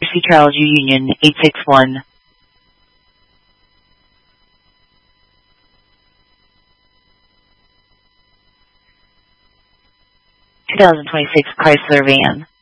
Sea Travel U Union 861. 2026 Chrysler van.